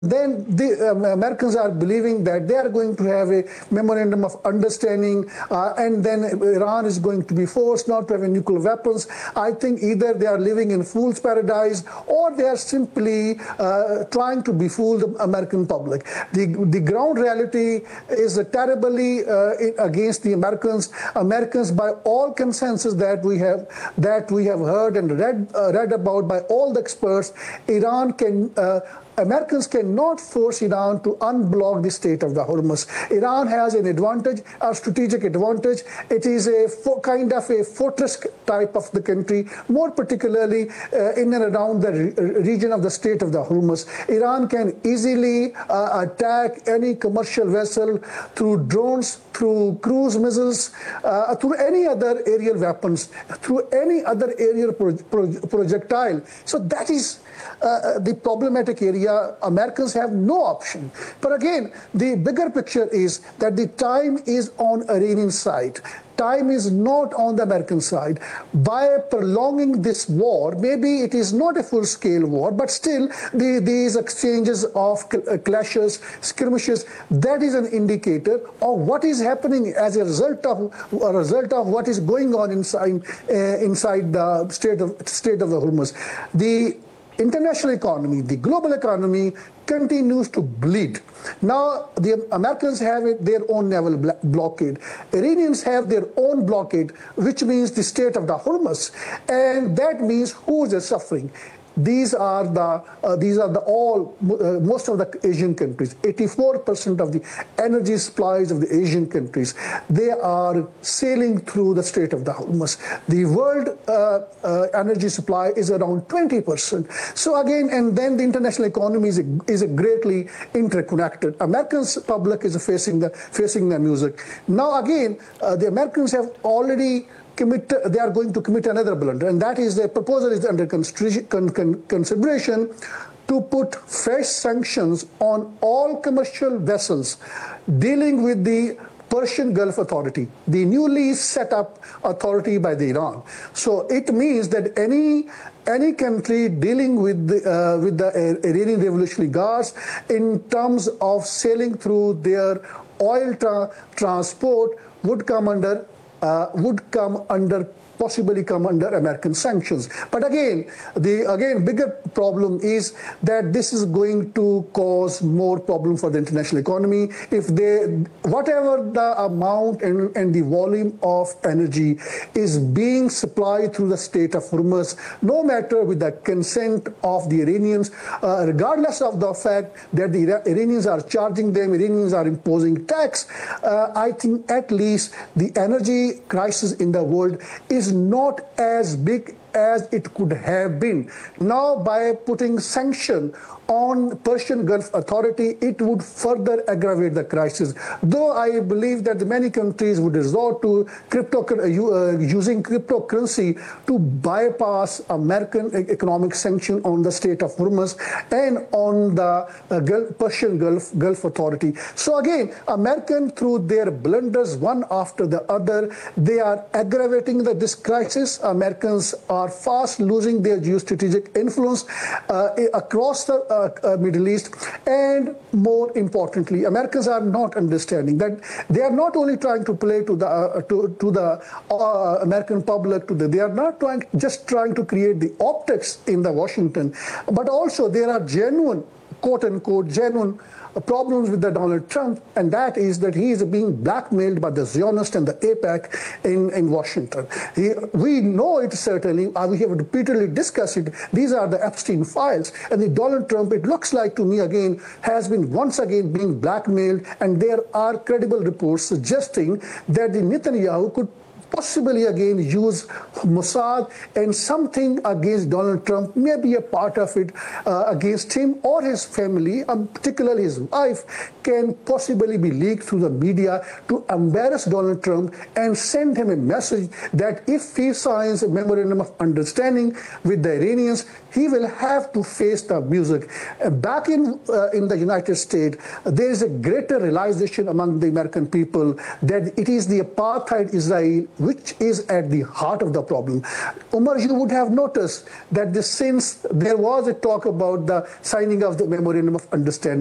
then the Americans are believing that they are going to have a memorandum of understanding, and then Iran is going to be forced not to have nuclear weapons. I think either they are living in fool's paradise or they are simply trying to befool the American public. The ground reality is terribly against the Americans. Americans, by all consensus that we have heard and read about by all the experts, Americans cannot force Iran to unblock the Strait of the Hormuz. Iran has an advantage, a strategic advantage. It is a kind of a fortress type of the country, more particularly in and around the region of the Strait of the Hormuz. Iran can easily attack any commercial vessel through drones, through cruise missiles, through any other aerial weapons, through any other aerial projectile. So that is the problematic area. Americans have no option. But again, the bigger picture is that the time is on Iranian side. Time is not on the American side. By prolonging this war, maybe it is not a full-scale war, but still these exchanges of clashes, skirmishes, that is an indicator of what is happening as a result of what is going on inside the Strait of the Hormuz. The international economy, the global economy continues to bleed. Now, the Americans have their own naval blockade. Iranians have their own blockade, which means the Strait of the Hormuz. And that means who is suffering? These are most of the Asian countries. 84% of the energy supplies of the Asian countries, they are sailing through the Strait of the Hormuz. The world energy supply is around 20%. So again, and then the international economy is greatly interconnected. Americans public is facing the music. Now again, the Americans have already they are going to commit another blunder, and that is the proposal is under consideration to put fresh sanctions on all commercial vessels dealing with the Persian Gulf Authority, the newly set up authority by the Iran. So it means that any country dealing with the Iranian Revolutionary Guards in terms of sailing through their oil transport would possibly come under American sanctions. But again, the bigger problem is that this is going to cause more problem for the international economy. If whatever the amount and the volume of energy is being supplied through the Strait of Hormuz, no matter with the consent of the Iranians, regardless of the fact that the Iranians are charging them, Iranians are imposing tax, I think at least the energy crisis in the world is not as big as it could have been. Now, by putting sanction on Persian Gulf Authority, it would further aggravate the crisis. Though I believe that many countries would resort to using cryptocurrency to bypass American economic sanction on the Strait of Hormuz and on the Persian Gulf Authority. So again, American, through their blunders one after the other, they are aggravating this crisis. Americans are fast losing their geostrategic influence across the Middle East, and more importantly, Americans are not understanding that they are not only trying to play to the American public, they are not just trying to create the optics in the Washington, but also there are genuine, quote unquote, genuine problems with the Donald Trump, and that is that he is being blackmailed by the Zionists and the AIPAC in Washington. We know it certainly, we have repeatedly discussed it. These are the Epstein files, and the Donald Trump, it looks like to me again, has been once again being blackmailed, and there are credible reports suggesting that the Netanyahu could possibly again use Mossad, and something against Donald Trump, maybe a part of it against him or his family, particularly his wife, can possibly be leaked through the media to embarrass Donald Trump and send him a message that if he signs a memorandum of understanding with the Iranians, he will have to face the music. Back in the United States, there is a greater realization among the American people that it is the apartheid Israel which is at the heart of the problem. Umar, you would have noticed that since there was a talk about the signing of the Memorandum of Understanding,